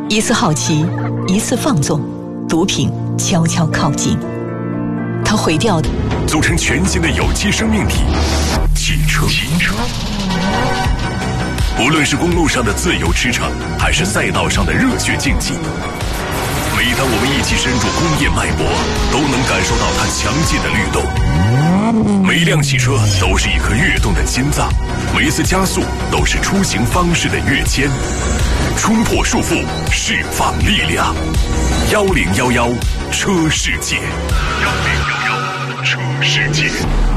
一次好奇，一次放纵，毒品悄悄靠近。它毁掉的组成全新的有机生命体——汽车。无论是公路上的自由驰骋，还是赛道上的热血竞技，每当我们一起深入工业脉搏，都能感受到它强劲的律动。每辆汽车都是一颗跃动的心脏，每一次加速都是出行方式的跃迁。冲破束缚，释放力量。1011车世界，1011车世界。